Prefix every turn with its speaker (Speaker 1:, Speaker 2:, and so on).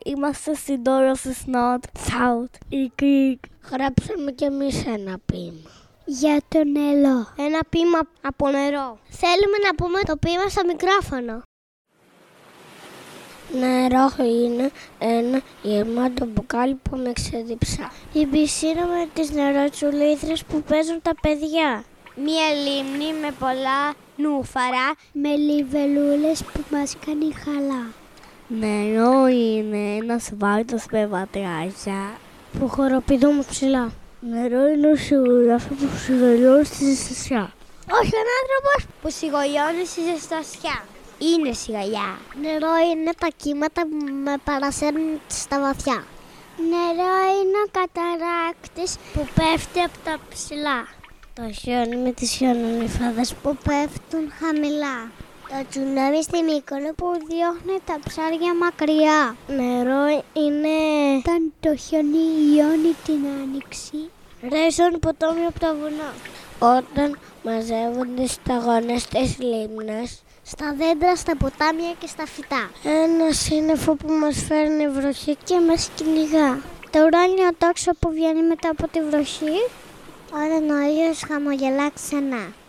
Speaker 1: Είμαστε στην Dorothy's North, South, η Creek.
Speaker 2: Γράψαμε κι εμείς ένα ποίημα.
Speaker 3: Για το νερό.
Speaker 1: Ένα ποίημα από νερό.
Speaker 3: Θέλουμε να πούμε το ποίημα στο μικρόφωνο.
Speaker 2: Νερό είναι ένα γεμάτο μπουκάλι που με ξεδιψά.
Speaker 3: Η πισίνα με τις νεροτσουλήθρες που παίζουν τα παιδιά.
Speaker 1: Μία λίμνη με πολλά νούφαρα.
Speaker 3: Με λιβελούλες που μας κάνει χαλά.
Speaker 1: Νερό είναι ένας βάρτος με βατράκια
Speaker 3: που χοροπηδούμε ψηλά.
Speaker 1: Νερό είναι ο σιγουριάφι που σιγουριώνει στη ζεστασιά.
Speaker 3: Όχι ο άνθρωπος
Speaker 1: που σιγουριώνει στη ζεστασιά. Είναι σιγαλιά.
Speaker 3: Νερό είναι τα κύματα που με παρασέρνουν στα βαθιά. Νερό είναι ο καταράκτης που πέφτει από τα ψηλά.
Speaker 2: Το χιόνι με τις χιονονυφάδες
Speaker 3: που πέφτουν χαμηλά. Το τσουνάμι στη Μύκονο που διώχνει τα ψάρια μακριά.
Speaker 1: Νερό είναι
Speaker 3: όταν το χιόνι λιώνει την άνοιξη.
Speaker 1: Ρέζουν ποτάμι από τα βουνά.
Speaker 2: Όταν μαζεύονται σταγόνες της λίμνας.
Speaker 3: Στα δέντρα, στα ποτάμια και στα φυτά.
Speaker 2: Ένα σύννεφο που μας φέρνει βροχή και μας κυνηγά.
Speaker 3: Το ουράνιο τόξο που βγαίνει μετά από τη βροχή. Όταν ο ήλιος χαμογελά ξανά.